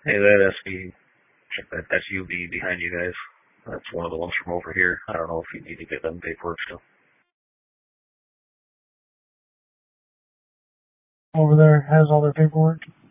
Hey, that SB, that UV behind you guys. That's one of the ones from over here. I don't know if you need to get them paperwork still. Over there has all their paperwork.